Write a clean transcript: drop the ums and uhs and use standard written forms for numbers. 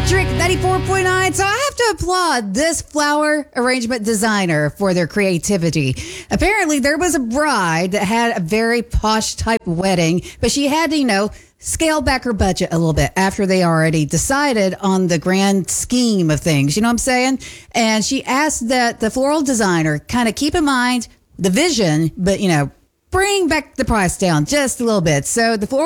Electric 94.9. So I have to applaud this flower arrangement designer for their creativity. Apparently, there was a bride that had a very posh type wedding, but she had to, scale back her budget a little bit after they already decided on the grand scheme of things. You know what I'm saying? And she asked that the floral designer kind of keep in mind the vision, but, bring back the price down just a little bit. So the floral